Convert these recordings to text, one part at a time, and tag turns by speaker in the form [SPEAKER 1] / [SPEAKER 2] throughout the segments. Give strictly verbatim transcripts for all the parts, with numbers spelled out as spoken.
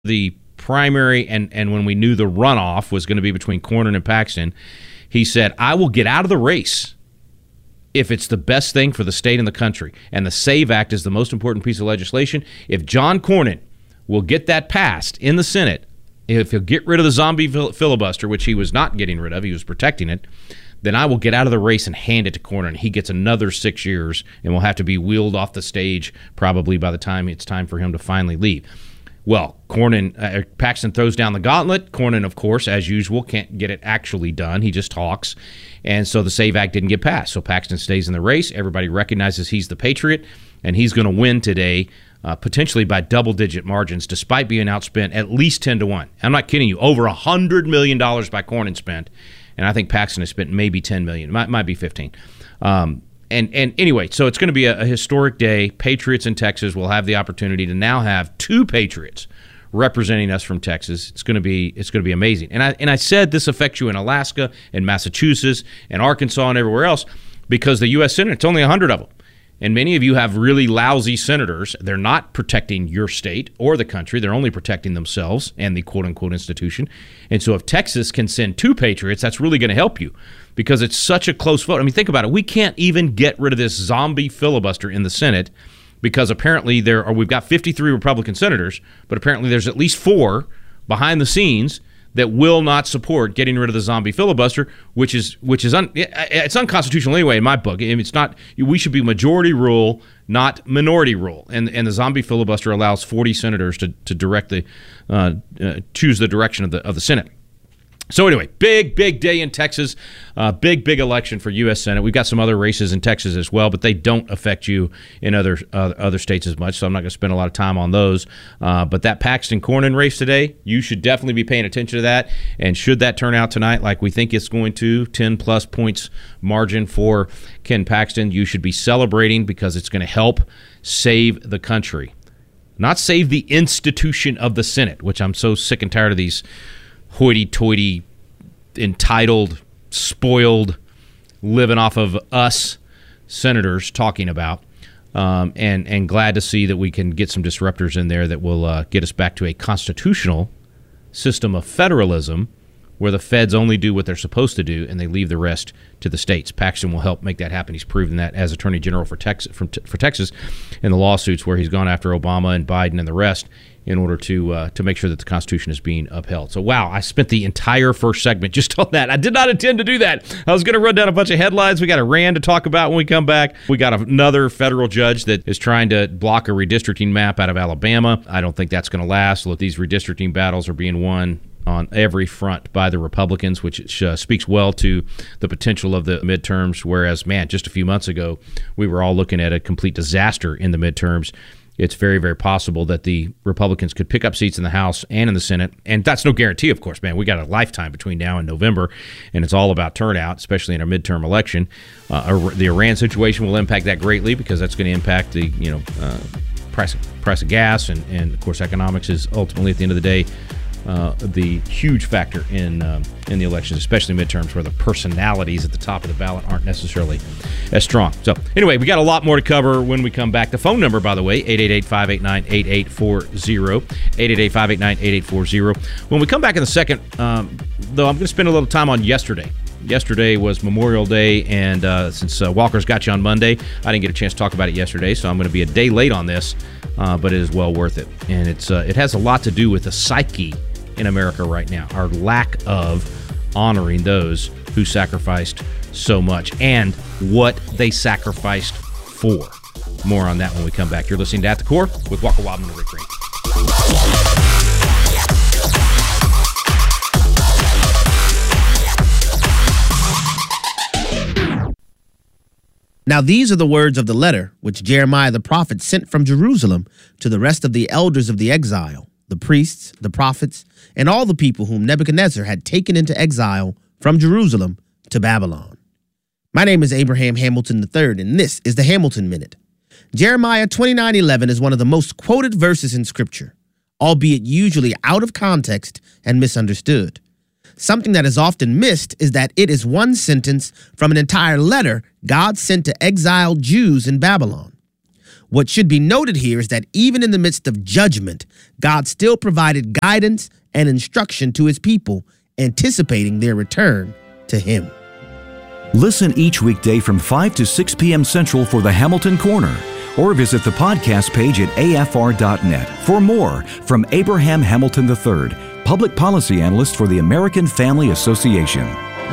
[SPEAKER 1] the primary and, and when we knew the runoff was going to be between Cornyn and Paxton, he said, I will get out of the race if it's the best thing for the state and the country. And the SAVE Act is the most important piece of legislation. If John Cornyn will get that passed in the Senate, if he'll get rid of the zombie filibuster, which he was not getting rid of, he was protecting it, then I will get out of the race and hand it to Cornyn. He gets another six years and will have to be wheeled off the stage probably by the time it's time for him to finally leave. Well, Cornyn, uh, Paxton throws down the gauntlet. Cornyn, of course, as usual, can't get it actually done. He just talks. And so the SAVE Act didn't get passed. So Paxton stays in the race. Everybody recognizes he's the patriot, and he's going to win today, uh, potentially by double-digit margins, despite being outspent at least ten to one. I'm not kidding you. Over one hundred million dollars by Cornyn spent, and I think Paxton has spent maybe ten million dollars. It might, might be fifteen. Um, And and anyway, so it's going to be a, a historic day. Patriots in Texas will have the opportunity to now have two Patriots representing us from Texas. It's going to be it's going to be amazing. And I and I said this affects you in Alaska and Massachusetts and Arkansas and everywhere else because the U S Senate, it's only one hundred of them. And many of you have really lousy senators. They're not protecting your state or the country. They're only protecting themselves and the quote-unquote institution. And so if Texas can send two Patriots, that's really going to help you because it's such a close vote. I mean, think about it. We can't even get rid of this zombie filibuster in the Senate because apparently there are, we've got fifty-three Republican senators, but apparently there's at least four behind the scenes that will not support getting rid of the zombie filibuster, which is which is un, it's unconstitutional anyway in my book. I mean, it's not. We should be majority rule, not minority rule. And and the zombie filibuster allows forty senators to to direct the uh, uh, choose the direction of the of the Senate. So anyway, big, big day in Texas, uh, big, big election for U S Senate. We've got some other races in Texas as well, but they don't affect you in other uh, other states as much, so I'm not going to spend a lot of time on those. Uh, but that Paxton-Cornyn race today, you should definitely be paying attention to that, and should that turn out tonight like we think it's going to, ten-plus points margin for Ken Paxton, you should be celebrating because it's going to help save the country. Not save the institution of the Senate, which I'm so sick and tired of these hoity-toity, entitled, spoiled, living off of us senators talking about, um, and and glad to see that we can get some disruptors in there that will uh, get us back to a constitutional system of federalism where the feds only do what they're supposed to do and they leave the rest to the states. Paxton will help make that happen. He's proven that as Attorney General for Texas, from for Texas in the lawsuits where he's gone after Obama and Biden and the rest in order to uh, to make sure that the Constitution is being upheld. So, wow, I spent the entire first segment just on that. I did not intend to do that. I was going to run down a bunch of headlines. We got Iran to talk about when we come back. We got another federal judge that is trying to block a redistricting map out of Alabama. I don't think that's going to last. Look, these redistricting battles are being won on every front by the Republicans, which uh, speaks well to the potential of the midterms, whereas, man, just a few months ago, we were all looking at a complete disaster in the midterms. It's very, very possible that the Republicans could pick up seats in the House and in the Senate, and that's no guarantee, of course, man. We got a lifetime between now and November, and it's all about turnout, especially in a midterm election. Uh, the Iran situation will impact that greatly because that's going to impact the, you know, uh, price, price of gas, and, and, of course, economics is ultimately, at the end of the day, Uh, the huge factor in um, in the elections, especially midterms, where the personalities at the top of the ballot aren't necessarily as strong. So anyway, we got a lot more to cover when we come back. The phone number, by the way, eight eight eight, five eight nine, eight eight four zero, eight eight eight, five eight nine, eight eight four zero. When we come back in a second, um, though, I'm going to spend a little time on yesterday. Yesterday was Memorial Day, and uh, since uh, Walker's got you on Monday, I didn't get a chance to talk about it yesterday, so I'm going to be a day late on this, uh, but it is well worth it. And it's uh, it has a lot to do with the psyche in America right now, our lack of honoring those who sacrificed so much and what they sacrificed for. More on that when we come back. You're listening to At the Core with Walker Wildman and Rick Green.
[SPEAKER 2] Now these are the words of the letter which Jeremiah the prophet sent from Jerusalem to the rest of the elders of the exile, the priests, the prophets, and all the people whom Nebuchadnezzar had taken into exile from Jerusalem to Babylon. My name is Abraham Hamilton the third, and this is the Hamilton Minute. Jeremiah twenty-nine eleven is one of the most quoted verses in Scripture, albeit usually out of context and misunderstood. Something that is often missed is that it is one sentence from an entire letter God sent to exiled Jews in Babylon. What should be noted here is that even in the midst of judgment, God still provided guidance and instruction to his people, anticipating their return to him.
[SPEAKER 3] Listen each weekday from five to six p.m. Central for the Hamilton Corner, or visit the podcast page at A F R dot net for more from Abraham Hamilton the third, Public Policy Analyst for the American Family Association.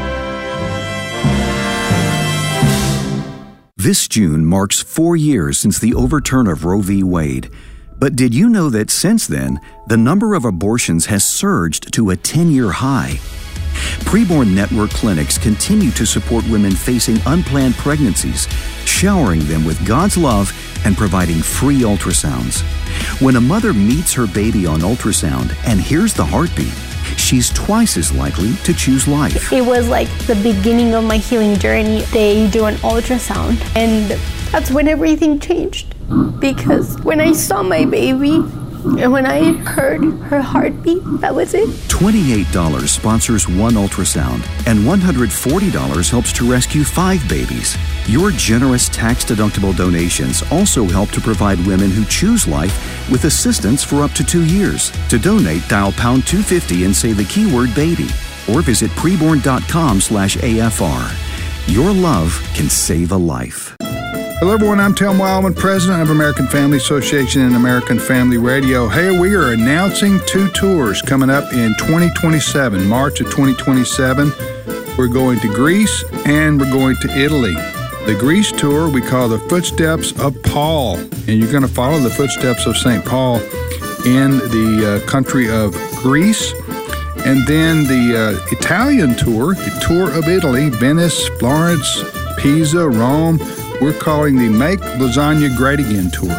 [SPEAKER 3] This June marks four years since the overturn of Roe v. Wade. But did you know that since then, the number of abortions has surged to a ten-year high? Preborn Network clinics continue to support women facing unplanned pregnancies, showering them with God's love and providing free ultrasounds. When a mother meets her baby on ultrasound and hears the heartbeat, she's twice as likely to choose life.
[SPEAKER 4] It was like the beginning of my healing journey. They do an ultrasound, and that's when everything changed. Because when I saw my baby, and when I heard her heartbeat, that was it.
[SPEAKER 3] twenty-eight dollars sponsors one ultrasound, and one hundred forty dollars helps to rescue five babies. Your generous tax-deductible donations also help to provide women who choose life with assistance for up to two years. To donate, dial pound two fifty and say the keyword baby, or visit preborn.com slash AFR. Your love can save a life.
[SPEAKER 5] Hello, everyone. I'm Tim Wildman, president of American Family Association and American Family Radio. Hey, we are announcing two tours coming up in twenty twenty-seven, March of twenty twenty-seven. We're going to Greece and we're going to Italy. The Greece tour we call the Footsteps of Paul, and you're going to follow the footsteps of Saint Paul in the uh, country of Greece. And then the uh, Italian tour, the tour of Italy, Venice, Florence, Pisa, Rome. We're calling the Make Lasagna Great Again tour.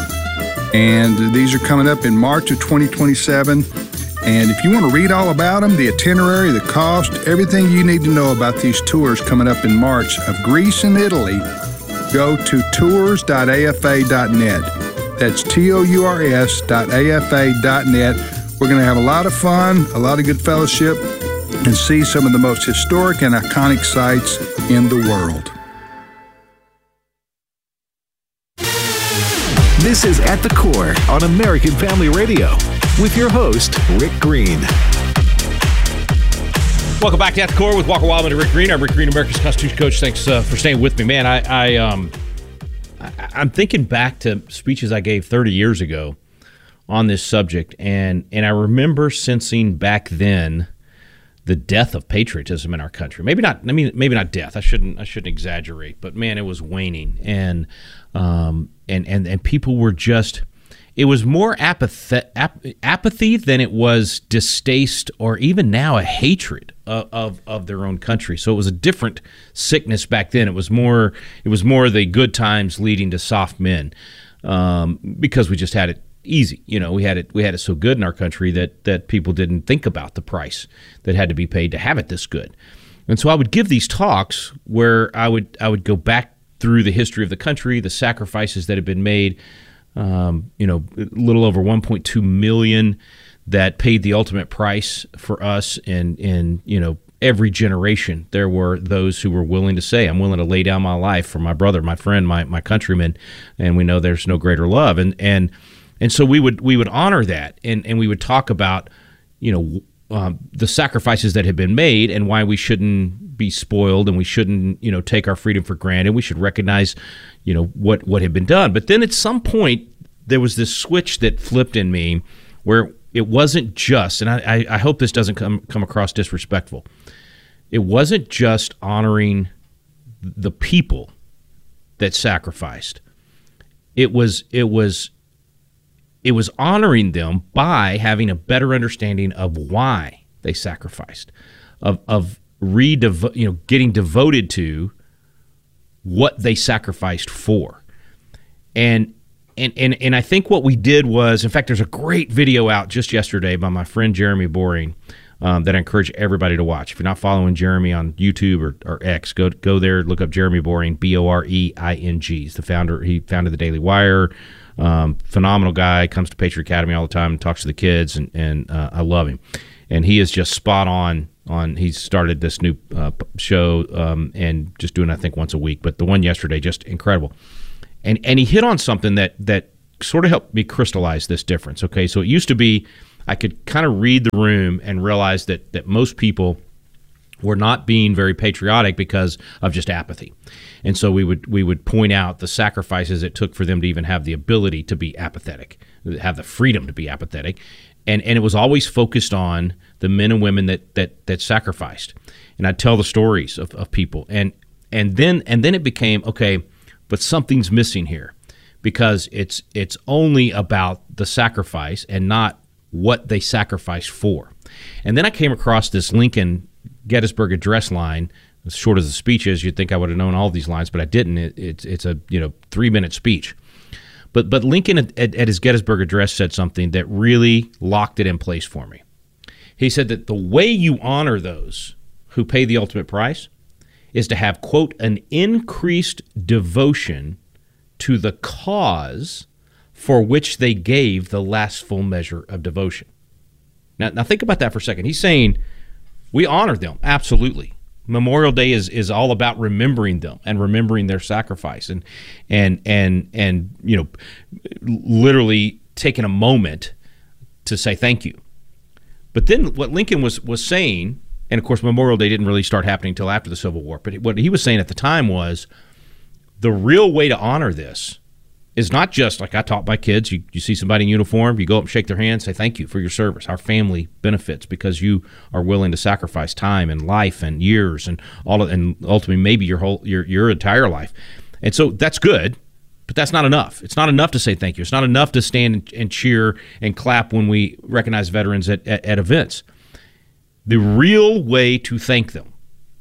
[SPEAKER 5] And these are coming up in March of twenty twenty-seven. And if you want to read all about them, the itinerary, the cost, everything you need to know about these tours coming up in March of Greece and Italy, go to tours dot A F A dot net. That's T O U R S dot A F A dot net. We're going to have a lot of fun, a lot of good fellowship, and see some of the most historic and iconic sites in the world.
[SPEAKER 6] This is At the Core on American Family Radio with your host, Rick Green.
[SPEAKER 1] Welcome back to At the Core with Walker Wildman and Rick Green. I'm Rick Green, America's Constitution Coach. Thanks uh, for staying with me, man. I, I um, I, I'm thinking back to speeches I gave thirty years ago on this subject, and and I remember sensing back then the death of patriotism in our country. Maybe not. I mean, maybe not death. I shouldn't. I shouldn't exaggerate. But man, it was waning, and um, and and and people were just. It was more apathy, ap- apathy than it was distaste, or even now a hatred of, of of their own country. So it was a different sickness back then. It was more. It was more the good times leading to soft men, um, because we just had it easy. You know, we had it. We had it so good in our country that that people didn't think about the price that had to be paid to have it this good. And so I would give these talks where I would I would go back through the history of the country, the sacrifices that had been made. Um, you know, a little over one point two million that paid the ultimate price for us. And, and, you know, every generation there were those who were willing to say, I'm willing to lay down my life for my brother, my friend, my, my countrymen. And we know there's no greater love. And, and, and so we would, we would honor that. And, and we would talk about, you know, um, the sacrifices that had been made and why we shouldn't be spoiled and we shouldn't, you know, take our freedom for granted. We should recognize, you know, what, what had been done. But then at some point, there was this switch that flipped in me where it wasn't just, and I, I hope this doesn't come, come across disrespectful, it wasn't just honoring the people that sacrificed. It was it was it was honoring them by having a better understanding of why they sacrificed, of of redevo- you know, getting devoted to what they sacrificed for. And And, and and I think what we did was, in fact, there's a great video out just yesterday by my friend Jeremy Boring um, that I encourage everybody to watch. If you're not following Jeremy on YouTube or, or X, go go there, look up Jeremy Boring, B O R E I N G. He's the founder. He founded the Daily Wire. Um, phenomenal guy. Comes to Patriot Academy all the time and talks to the kids, and, and uh, I love him. And he is just spot on. On he's started this new uh, show um, and just doing, I think, once a week. But the one yesterday, just incredible. And and he hit on something that that sort of helped me crystallize this difference. Okay, so it used to be I could kind of read the room and realize that that most people were not being very patriotic because of just apathy. And so we would we would point out the sacrifices it took for them to even have the ability to be apathetic, have the freedom to be apathetic. And and it was always focused on the men and women that that that sacrificed. And I'd tell the stories of, of people. And and then and then it became, okay, but something's missing here, because it's it's only about the sacrifice and not what they sacrificed for. And then I came across this Lincoln Gettysburg Address line. As short as the speech is, you'd think I would have known all these lines, but I didn't. It, it's it's a you know three minute speech. But but Lincoln at, at his Gettysburg Address said something that really locked it in place for me. He said that the way you honor those who pay the ultimate price is to have, quote, an increased devotion to the cause for which they gave the last full measure of devotion. Now, now think about that for a second. He's saying we honor them, absolutely. Memorial Day is is all about remembering them and remembering their sacrifice and and and and you know, literally taking a moment to say thank you. But then what Lincoln was was saying, and of course Memorial Day didn't really start happening until after the Civil War, but what he was saying at the time was the real way to honor this is not just like I taught my kids. You, you see somebody in uniform, you go up and shake their hand, say thank you for your service. Our family benefits because you are willing to sacrifice time and life and years and all of, and ultimately maybe your whole your your entire life. And so that's good, but that's not enough. It's not enough to say thank you. It's not enough to stand and, and cheer and clap when we recognize veterans at, at, at events. The real way to thank them,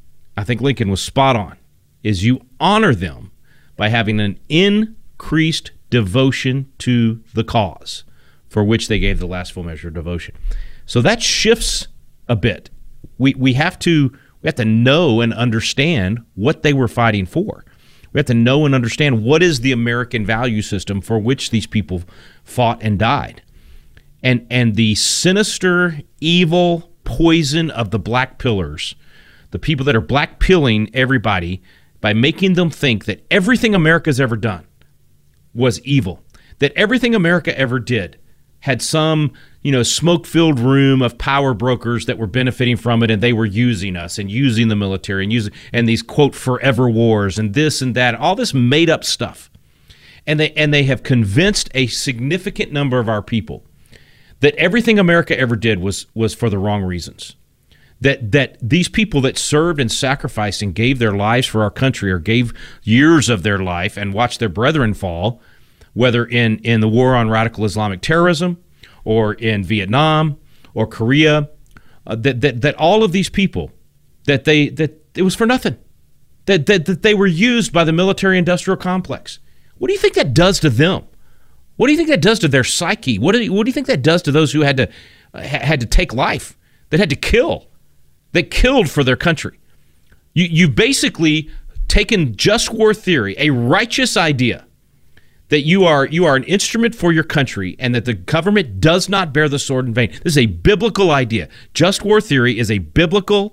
[SPEAKER 1] I think Lincoln was spot on, is you honor them by having an increased devotion to the cause for which they gave the last full measure of devotion. So that shifts a bit. We we have to we have to know and understand what they were fighting for. We have to know and understand what is the American value system for which these people fought and died. And and the sinister, evil poison of the black pillars, the people that are black pilling everybody by making them think that everything America's ever done was evil, that everything America ever did had some, you know, smoke-filled room of power brokers that were benefiting from it, and they were using us and using the military and using and these, quote, forever wars and this and that, all this made-up stuff. And they and they have convinced a significant number of our people that everything America ever did was was for the wrong reasons. That that these people that served and sacrificed and gave their lives for our country, or gave years of their life and watched their brethren fall, whether in, in the war on radical Islamic terrorism or in Vietnam or Korea, uh, that, that that all of these people, that they that it was for nothing, that, that that they were used by the military-industrial complex. What do you think that does to them? What do you think that does to their psyche? What do you, what do you think that does to those who had to uh, had to take life, that had to kill? They killed for their country. You, you've basically taken just war theory, a righteous idea that you are you are an instrument for your country and that the government does not bear the sword in vain. This is a biblical idea. Just war theory is a biblical,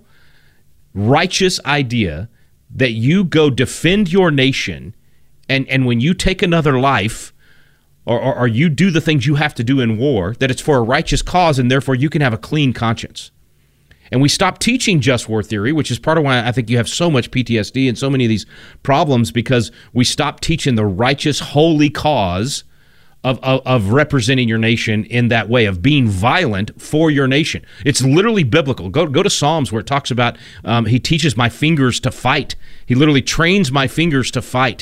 [SPEAKER 1] righteous idea that you go defend your nation, and, and when you take another life, or, or, or you do the things you have to do in war, that it's for a righteous cause, and therefore you can have a clean conscience. And we stopped teaching just war theory, which is part of why I think you have so much P T S D and so many of these problems, because we stopped teaching the righteous, holy cause of, of, of representing your nation in that way, of being violent for your nation. It's literally biblical. Go, go to Psalms where it talks about, um, he teaches my fingers to fight. He literally trains my fingers to fight.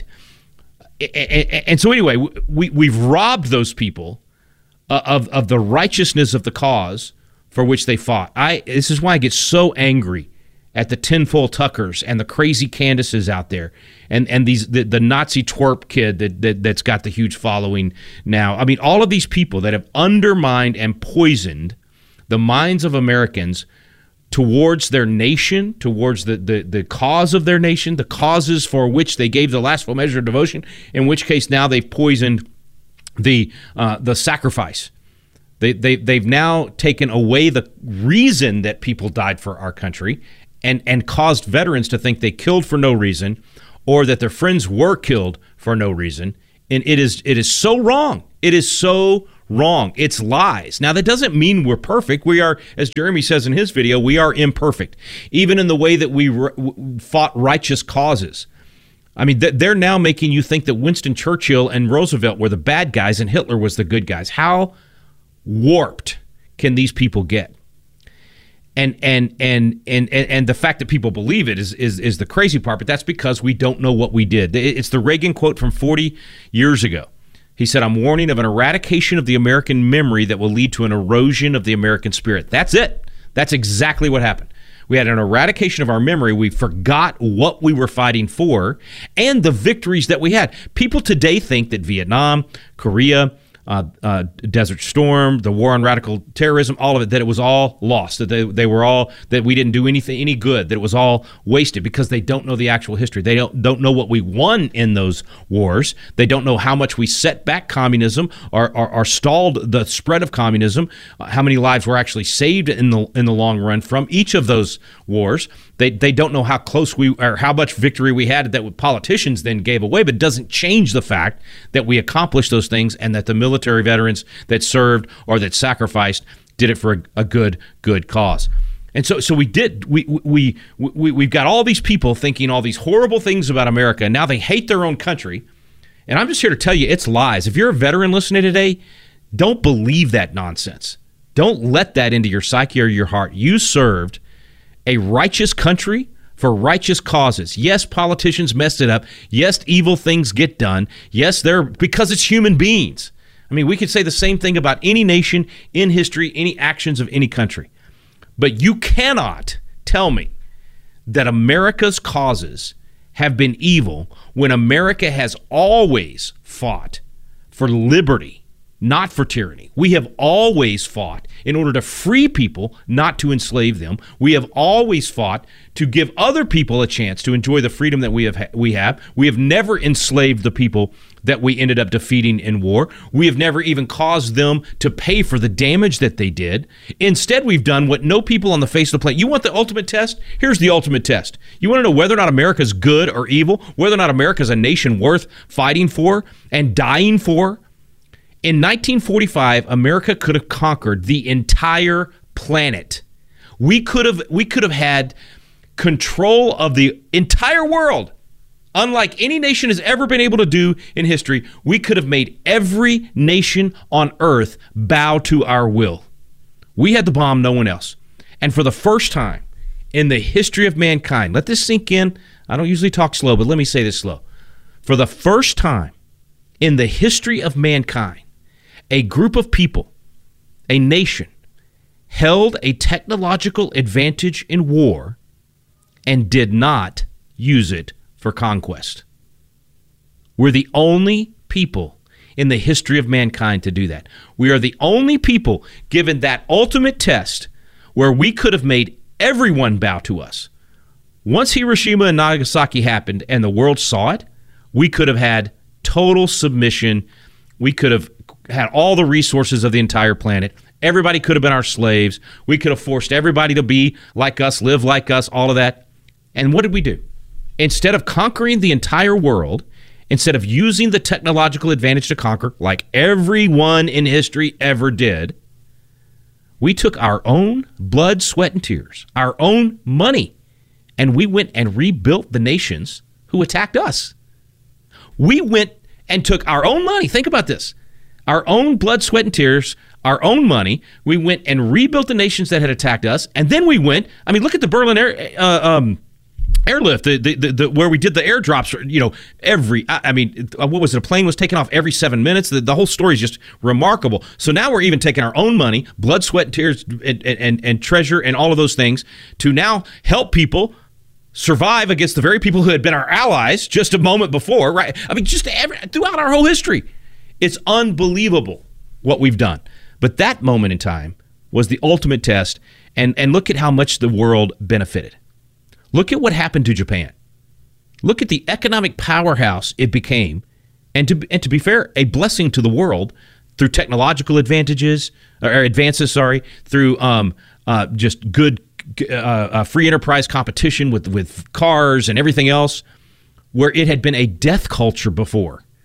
[SPEAKER 1] And so anyway, we, we've robbed those people of, of the righteousness of the cause for which they fought. I. This is why I get so angry at the tinfoil Tuckers and the crazy Candaces out there, and and these the, the Nazi twerp kid that, that that's got the huge following now. I mean, all of these people that have undermined and poisoned the minds of Americans towards their nation, towards the, the, the cause of their nation, the causes for which they gave the last full measure of devotion, in which case now they've poisoned the uh, the sacrifice. They, they, they've now taken away the reason that people died for our country and, and caused veterans to think they killed for no reason, or that their friends were killed for no reason, And it is it is so wrong. It is so wrong. It's lies. Now, that doesn't mean we're perfect. We are, as Jeremy says in his video, we are imperfect, even in the way that we re- fought righteous causes. I mean, they're now making you think that Winston Churchill and Roosevelt were the bad guys and Hitler was the good guys. How warped can these people get? And and and and and the fact that people believe it is is is the crazy part, but that's because we don't know what we did. It's the Reagan quote from forty years ago. He said, "I'm warning of an eradication of the American memory that will lead to an erosion of the American spirit." That's it. That's exactly what happened. We had an eradication of our memory. We forgot what we were fighting for and the victories that we had. People today think that Vietnam, Korea, Uh, uh, Desert Storm, the war on radical terrorism, all of it, that it was all lost, that they, they were all, that we didn't do anything, any good, that it was all wasted because they don't know the actual history. They don't, don't know what we won in those wars. They don't know how much we set back communism or, or, or stalled the spread of communism, uh, how many lives were actually saved in the in the long run from each of those wars. They they don't know how close we, or how much victory we had that politicians then gave away, but it doesn't change the fact that we accomplished those things and that the military veterans that served or that sacrificed did it for a, a good, good cause. And so so we did, we, we, we, we've got all these people thinking all these horrible things about America, and now they hate their own country. And I'm just here to tell you, it's lies. If you're a veteran listening today, don't believe that nonsense. Don't let that into your psyche or your heart. You served a righteous country for righteous causes. Yes, politicians messed it up. Yes, evil things get done. Yes, they're because it's human beings. I mean, we could say the same thing about any nation in history, any actions of any country. But you cannot tell me that America's causes have been evil when America has always fought for liberty, not for tyranny. We have always fought in order to free people, not to enslave them. We have always fought to give other people a chance to enjoy the freedom that we have. We have. We have never enslaved the people that we ended up defeating in war. We have never even caused them to pay for the damage that they did. Instead, we've done what no people on the face of the planet. You want the ultimate test? Here's the ultimate test. You want to know whether or not America's good or evil, whether or not America's a nation worth fighting for and dying for? In nineteen forty-five, America could have conquered the entire planet. We could have we could have had control of the entire world. Unlike any nation has ever been able to do in history, we could have made every nation on earth bow to our will. We had the bomb, no one else. And for the first time in the history of mankind, let this sink in. I don't usually talk slow, but let me say this slow. For the first time in the history of mankind, a group of people, a nation, held a technological advantage in war and did not use it for conquest. We're the only people in the history of mankind to do that. We are the only people given that ultimate test where we could have made everyone bow to us. Once Hiroshima and Nagasaki happened and the world saw it, we could have had total submission. We could have had all the resources of the entire planet. Everybody could have been our slaves. We could have forced everybody to be like us, live like us, all of that. And what did we do? Instead of conquering the entire world, instead of using the technological advantage to conquer, like everyone in history ever did, we took our own blood, sweat, and tears, our own money, and we went and rebuilt the nations who attacked us. We went and took our own money. Think about this. Our own blood, sweat, and tears, our own money. We went and rebuilt the nations that had attacked us. And then we went, I mean, look at the Berlin air, uh, um, airlift, the, the, the, the, where we did the airdrops, you know, every, I, I mean, what was it? A plane was taken off every seven minutes. The, the whole story is just remarkable. So now we're even taking our own money, blood, sweat, and tears, and, and, and treasure, and all of those things to now help people survive against the very people who had been our allies just a moment before, right? I mean, just every, throughout our whole history. It's unbelievable what we've done. But that moment in time was the ultimate test, and, and look at how much the world benefited. Look at what happened to Japan. Look at the economic powerhouse it became, and to, and to be fair, a blessing to the world through technological advantages, or advances, sorry, through um, uh, just good uh, uh, free enterprise competition with, with cars and everything else, where it had been a death culture before.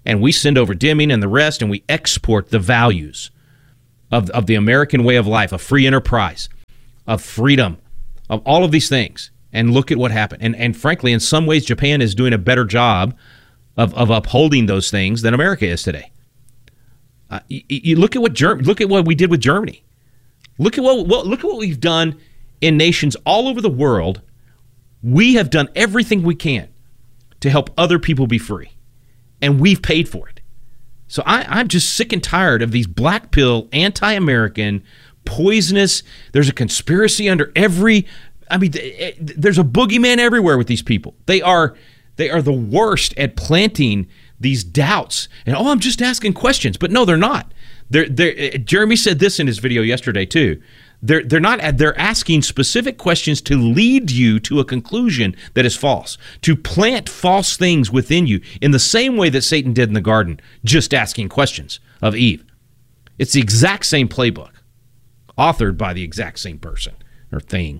[SPEAKER 1] and we send over Deming and the rest, and we export the values of, of the American way of life, of free enterprise, of freedom, of all of these things. And look at what happened. And and frankly, in some ways, Japan is doing a better job of, of upholding those things than America is today. Uh, you, you look at what Germ- look at what we did with Germany. Look at what, what look at what we've done in nations all over the world. We have done everything we can to help other people be free, and we've paid for it. So I, I'm just sick and tired of these black pill, anti-American, poisonous. There's a conspiracy under every. I mean, there's a boogeyman everywhere with these people. They are they are the worst at planting these doubts. And oh, I'm just asking questions, but no, they're not. They're, they're, Jeremy said this in his video yesterday too. They're they're not. They're asking specific questions to lead you to a conclusion that is false, to plant false things within you in the same way that Satan did in the garden, just asking questions of Eve. It's the exact same playbook, authored by the exact same person or thing.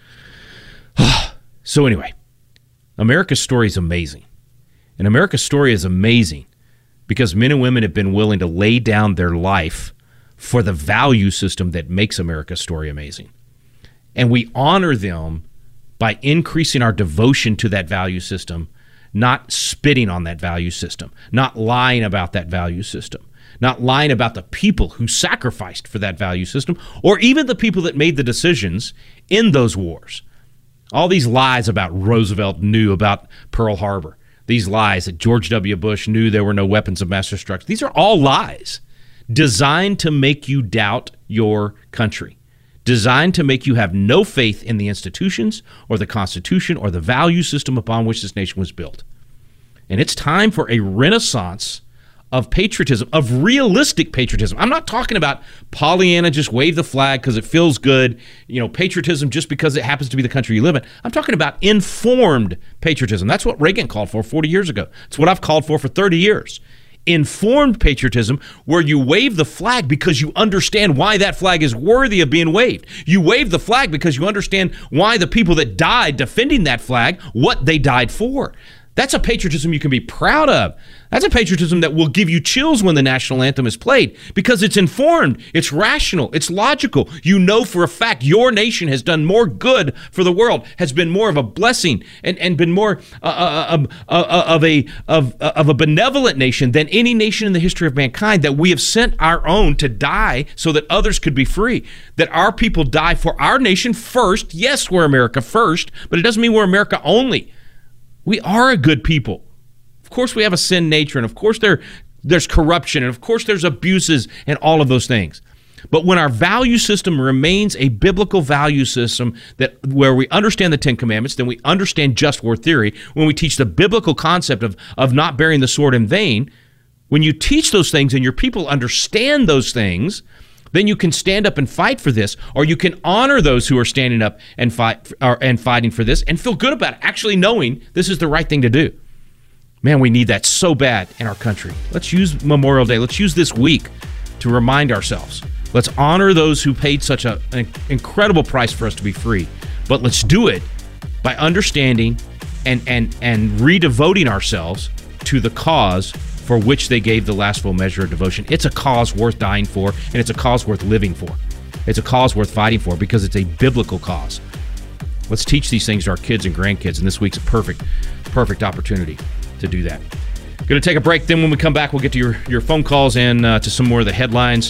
[SPEAKER 1] So anyway, America's story is amazing, and America's story is amazing because men and women have been willing to lay down their life for the value system that makes America's story amazing. And we honor them by increasing our devotion to that value system, not spitting on that value system, not lying about that value system, not lying about the people who sacrificed for that value system, or even the people that made the decisions in those wars. All these lies about Roosevelt knew about Pearl Harbor, these lies that George W. Bush knew there were no weapons of mass destruction. These are all lies designed to make you doubt your country, designed to make you have no faith in the institutions or the Constitution or the value system upon which this nation was built. And it's time for a renaissance of patriotism, of realistic patriotism. I'm not talking about Pollyanna, just wave the flag because it feels good, you know, patriotism just because it happens to be the country you live in. I'm talking about informed patriotism. That's what Reagan called for forty years ago. It's what I've called for for thirty years. Informed patriotism, where you wave the flag because you understand why that flag is worthy of being waved. You wave the flag because you understand why the people that died defending that flag, what they died for. That's a patriotism you can be proud of. That's a patriotism that will give you chills when the national anthem is played because it's informed, it's rational, it's logical. You know for a fact your nation has done more good for the world, has been more of a blessing, and, and been more uh, uh, uh, uh, of a of, uh, of a benevolent nation than any nation in the history of mankind, that we have sent our own to die so that others could be free, that our people die for our nation first. Yes, we're America first, but it doesn't mean we're America only. We are a good people. Of course, we have a sin nature, and of course there, there's corruption, and of course there's abuses and all of those things. But when our value system remains a biblical value system that where we understand the Ten Commandments, then we understand just war theory, when we teach the biblical concept of, of not bearing the sword in vain, when you teach those things and your people understand those things, then you can stand up and fight for this, or you can honor those who are standing up and fight or, and fighting for this and feel good about it, actually knowing this is the right thing to do. Man, we need that so bad in our country. Let's use Memorial Day. Let's use this week to remind ourselves. Let's honor those who paid such a, an incredible price for us to be free. But let's do it by understanding and, and, and redevoting ourselves to the cause for which they gave the last full measure of devotion. It's a cause worth dying for, and it's a cause worth living for. It's a cause worth fighting for because it's a biblical cause. Let's teach these things to our kids and grandkids, and this week's a perfect, perfect opportunity to do that. Going to take a break. Then when we come back, we'll get to your, your phone calls and uh, to some more of the headlines.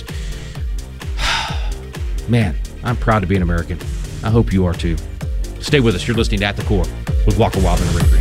[SPEAKER 1] Man, I'm proud to be an American. I hope you are too. Stay with us. You're listening to At the Core with Walker Wildman and Rick Green.